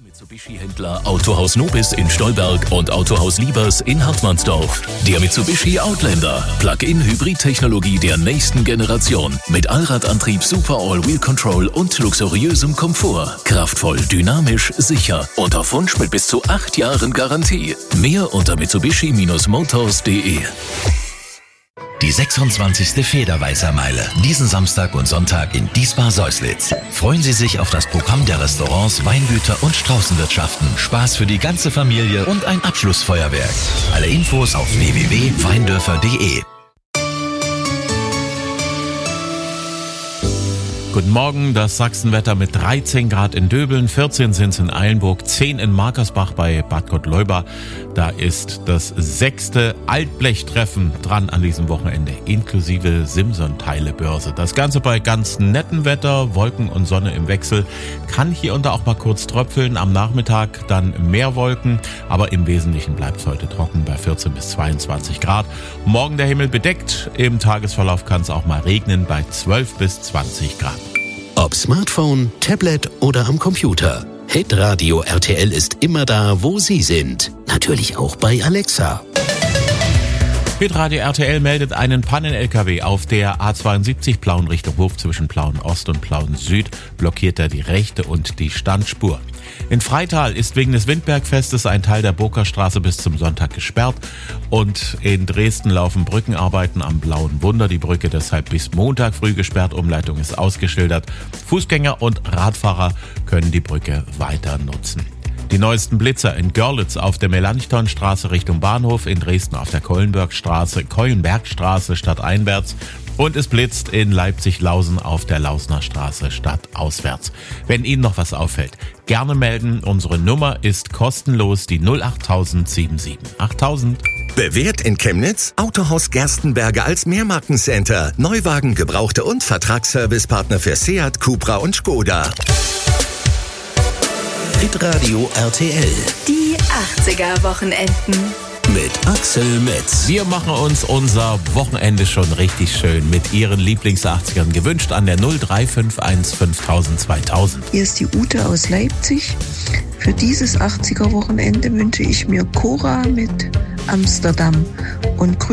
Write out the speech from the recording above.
Mitsubishi-Händler Autohaus Nobis in Stolberg und Autohaus Liebers in Hartmannsdorf. Der Mitsubishi Outlander. Plug-in-Hybrid-Technologie der nächsten Generation. Mit Allradantrieb, Super All-Wheel-Control und luxuriösem Komfort. Kraftvoll, dynamisch, sicher. Und auf Wunsch mit bis zu 8 Jahren Garantie. Mehr unter Mitsubishi-Motors.de. Die 26. Federweißer-Meile. Diesen Samstag und Sonntag in Diesbar-Seuslitz. Freuen Sie sich auf das Programm der Restaurants, Weingüter und Straußenwirtschaften. Spaß für die ganze Familie und ein Abschlussfeuerwerk. Alle Infos auf www.weindörfer.de. Guten Morgen, das Sachsenwetter mit 13 Grad in Döbeln, 14 sind es in Eilenburg, 10 in Markersbach bei Bad Gottleuba. Da ist das 6. Altblechtreffen dran an diesem Wochenende, inklusive Simson-Teilebörse. Das Ganze bei ganz nettem Wetter, Wolken und Sonne im Wechsel. Kann hier und da auch mal kurz tröpfeln, am Nachmittag dann mehr Wolken, aber im Wesentlichen bleibt es heute trocken bei 14 bis 22 Grad. Morgen der Himmel bedeckt, im Tagesverlauf kann es auch mal regnen bei 12 bis 20 Grad. Ob Smartphone, Tablet oder am Computer. Hitradio RTL ist immer da, wo Sie sind. Natürlich auch bei Alexa. Hitradio RTL meldet einen Pannen-LKW auf der A72 Plauen Richtung Hof zwischen Plauen Ost und Plauen Süd. Blockiert er die rechte und die Standspur. In Freital ist wegen des Windbergfestes ein Teil der Burkerstraße bis zum Sonntag gesperrt. Und in Dresden laufen Brückenarbeiten am Blauen Wunder. Die Brücke deshalb bis Montag früh gesperrt. Umleitung ist ausgeschildert. Fußgänger und Radfahrer können die Brücke weiter nutzen. Die neuesten Blitzer in Görlitz auf der Melanchthonstraße Richtung Bahnhof, in Dresden auf der Keulenbergstraße stadteinwärts und es blitzt in Leipzig-Lausen auf der Lausner Straße stadtauswärts. Wenn Ihnen noch was auffällt, gerne melden. Unsere Nummer ist kostenlos, die 08077 8000. Bewährt in Chemnitz? Autohaus Gerstenberger als Mehrmarkencenter. Neuwagen, Gebrauchte und Vertragsservicepartner für Seat, Cupra und Skoda. Hitradio RTL. Die 80er-Wochenenden. Mit Axel Metz. Wir machen uns unser Wochenende schon richtig schön mit Ihren Lieblings-80ern gewünscht an der 0351 5000 2000. Hier ist die Ute aus Leipzig. Für dieses 80er-Wochenende wünsche ich mir Cora mit Amsterdam und